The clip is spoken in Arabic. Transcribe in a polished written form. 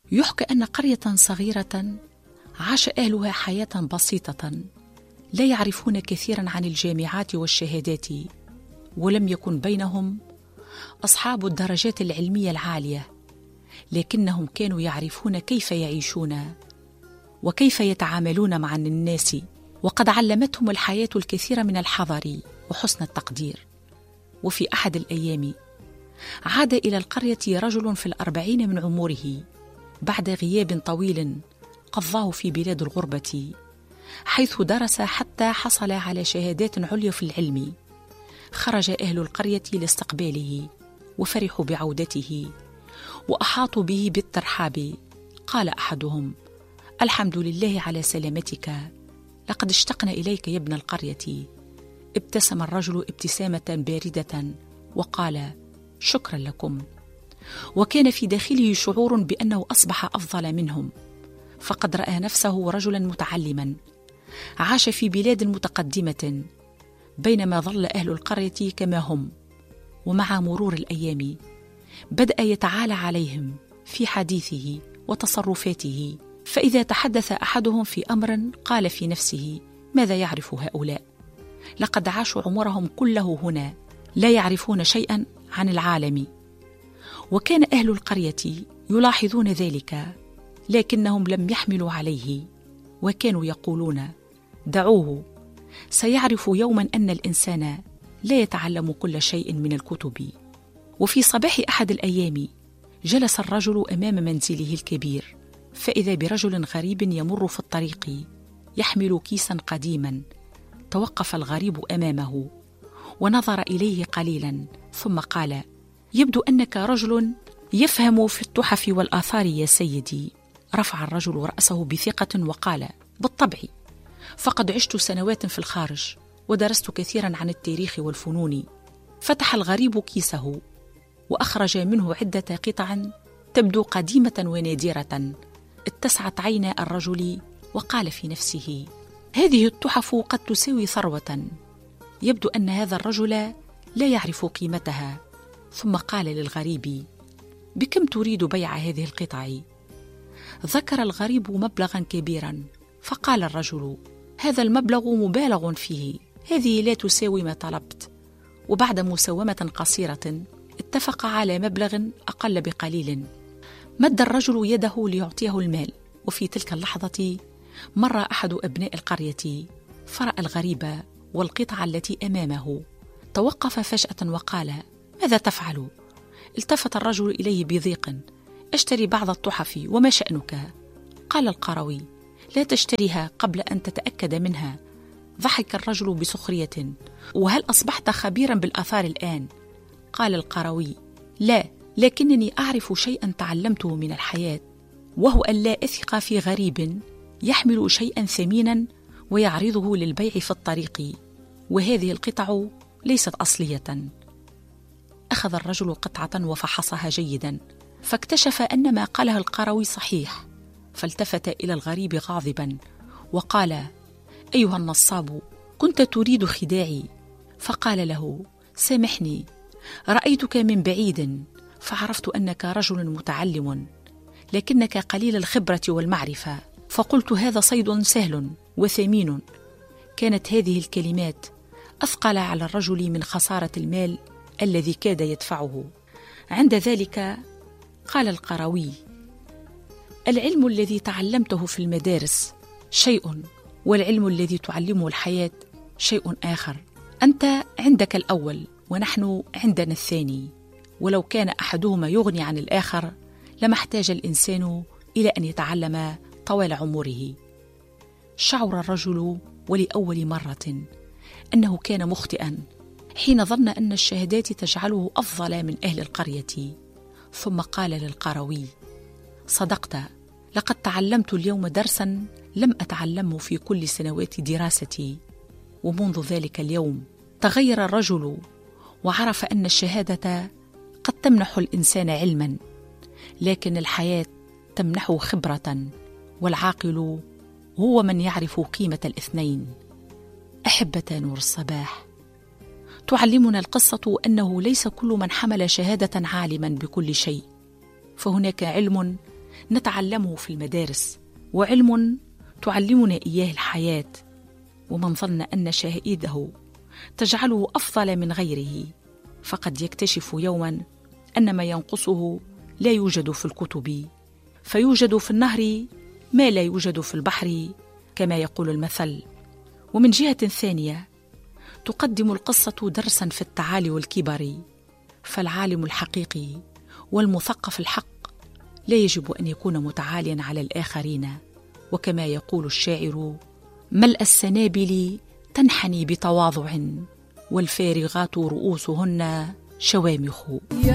يحكى أن قرية صغيرة عاش أهلها حياة بسيطة، لا يعرفون كثيرا عن الجامعات والشهادات، ولم يكن بينهم أصحاب الدرجات العلمية العالية، لكنهم كانوا يعرفون كيف يعيشون وكيف يتعاملون مع الناس، وقد علمتهم الحياة الكثير من الحذر وحسن التقدير. وفي أحد الأيام عاد إلى القرية رجل في 40 من عمره بعد غياب طويل قضاه في بلاد الغربة، حيث درس حتى حصل على شهادات عليا في العلم. خرج أهل القرية لاستقباله وفرحوا بعودته وأحاطوا به بالترحاب. قال أحدهم: الحمد لله على سلامتك، لقد اشتقنا إليك يا ابن القرية. ابتسم الرجل ابتسامة باردة وقال: شكرا لكم. وكان في داخله شعور بأنه أصبح أفضل منهم، فقد رأى نفسه رجلا متعلما عاش في بلاد متقدمة، بينما ظل أهل القرية كما هم. ومع مرور الأيام بدأ يتعالى عليهم في حديثه وتصرفاته، فإذا تحدث أحدهم في أمر قال في نفسه: ماذا يعرف هؤلاء؟ لقد عاشوا عمرهم كله هنا، لا يعرفون شيئا عن العالم. وكان أهل القرية يلاحظون ذلك، لكنهم لم يحملوا عليه، وكانوا يقولون: دعوه، سيعرف يوما أن الإنسان لا يتعلم كل شيء من الكتب. وفي صباح أحد الأيام جلس الرجل أمام منزله الكبير، فإذا برجل غريب يمر في الطريق يحمل كيسا قديما. توقف الغريب أمامه ونظر إليه قليلا، ثم قال: يبدو أنك رجل يفهم في التحف والآثار يا سيدي. رفع الرجل رأسه بثقة وقال: بالطبع، فقد عشت سنوات في الخارج ودرست كثيرا عن التاريخ والفنون. فتح الغريب كيسه وأخرج منه عدة قطع تبدو قديمة ونادرة. اتسعت عينا الرجل وقال في نفسه: هذه التحف قد تساوي ثروة. يبدو أن هذا الرجل لا يعرف قيمتها. ثم قال للغريب: بكم تريد بيع هذه القطع؟ ذكر الغريب مبلغا كبيرا، فقال الرجل: هذا المبلغ مبالغ فيه، هذه لا تساوي ما طلبت. وبعد مساومة قصيرة اتفق على مبلغ أقل بقليل. مد الرجل يده ليعطيه المال، وفي تلك اللحظة مر أحد أبناء القرية فرأى الغريب والقطعة التي أمامه. توقف فجأة وقال: ماذا تفعل؟ التفت الرجل إليه بضيق: أشتري بعض التحف، وما شأنك؟ قال القروي: لا تشتريها قبل أن تتأكد منها. ضحك الرجل بسخرية: وهل أصبحت خبيرا بالآثار الآن؟ قال القروي: لا، لكنني أعرف شيئا تعلمته من الحياة، وهو أن لا أثق في غريب يحمل شيئا ثمينا ويعرضه للبيع في الطريق، وهذه القطع ليست أصلية. أخذ الرجل قطعة وفحصها جيدا، فاكتشف أن ما قاله القروي صحيح، فالتفت إلى الغريب غاضبا وقال: أيها النصاب، كنت تريد خداعي. فقال له: سامحني، رأيتك من بعيد فعرفت أنك رجل متعلم، لكنك قليل الخبرة والمعرفة، فقلت هذا صيد سهل وثمين. كانت هذه الكلمات أثقل على الرجل من خسارة المال الذي كاد يدفعه. عند ذلك قال القروي: العلم الذي تعلمته في المدارس شيء، والعلم الذي تعلمه الحياة شيء آخر. أنت عندك الأول ونحن عندنا الثاني، ولو كان أحدهما يغني عن الآخر لما احتاج الإنسان إلى أن يتعلم طوال عمره. شعر الرجل ولأول مرة أنه كان مخطئا حين ظن أن الشهادات تجعله أفضل من أهل القرية. ثم قال للقروي: صدقت، لقد تعلمت اليوم درسا لم أتعلمه في كل سنوات دراستي. ومنذ ذلك اليوم تغير الرجل وعرف أن الشهادة قد تمنح الإنسان علما، لكن الحياة تمنحه خبرة، والعاقل هو من يعرف قيمة الاثنين. أحبة نور الصباح، تعلمنا القصة أنه ليس كل من حمل شهادة عالما بكل شيء، فهناك علم نتعلمه في المدارس، وعلم تعلمنا إياه الحياة، ومن ظن أن شهادته تجعله أفضل من غيره فقد يكتشف يوما أن ما ينقصه لا يوجد في الكتب، فيوجد في النهر ما لا يوجد في البحر كما يقول المثل. ومن جهة ثانية تقدم القصة درسا في التعالي والكبر، فالعالم الحقيقي والمثقف الحق لا يجب أن يكون متعاليا على الآخرين، وكما يقول الشاعر: ملء السنابل تنحني بتواضع والفارغات رؤوسهن شوامخ.